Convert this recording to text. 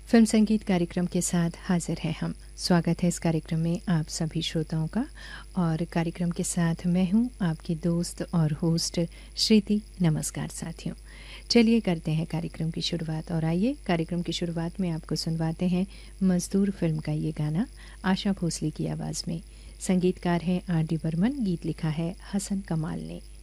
Film संगीत कार्यक्रम के साथ हाजिर हैं हम। स्वागत है इस कार्यक्रम में आप सभी श्रोताओं का। और कार्यक्रम के साथ मैं हूं आपकी दोस्त और होस्ट श्रीति। नमस्कार साथियों, चलिए करते हैं कार्यक्रम की शुरुआत। और आइए कार्यक्रम की शुरुआत में आपको सुनवाते हैं मजदूर फिल्म का ये गाना आशा भोसले की आवाज़ में। संगीतकार हैं आर डी बर्मन, गीत लिखा है हसन कमाल ने।